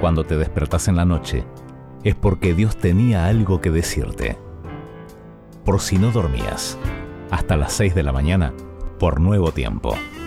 cuando te despertás en la noche, es porque Dios tenía algo que decirte. Por si no dormías, hasta las 6 de la mañana, por Nuevo Tiempo.